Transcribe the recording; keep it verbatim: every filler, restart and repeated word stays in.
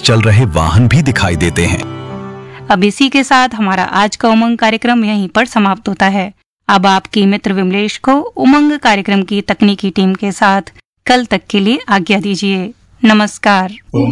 चल रहे वाहन भी दिखाई देते हैं। अब इसी के साथ हमारा आज का उमंग कार्यक्रम यहीं पर समाप्त होता है। अब आपकी मित्र विमलेश को उमंग कार्यक्रम की तकनीकी टीम के साथ कल तक के लिए आज्ञा दीजिए। नमस्कार।